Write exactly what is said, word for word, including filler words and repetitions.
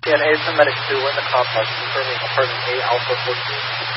Yeah, and A's Medic two, we're in the complex, confirming apartment A, Alpha fourteen.